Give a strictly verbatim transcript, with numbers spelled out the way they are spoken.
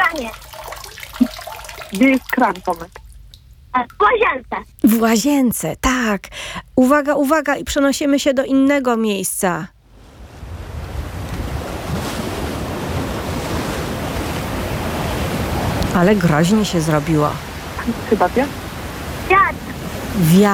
ścianie. Gdzie jest kran, Tomek? E, W łazience. W łazience, tak. Uwaga, uwaga i przenosimy się do innego miejsca. Ale groźnie się zrobiło. Chyba wie? Wiatr. Wiatr.